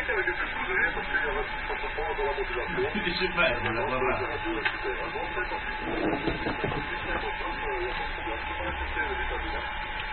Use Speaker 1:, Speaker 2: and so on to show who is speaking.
Speaker 1: Probabilmente avete tessuto dentro perché gli avete fatto poco la motivazione.
Speaker 2: Quindi si ferma la guarda.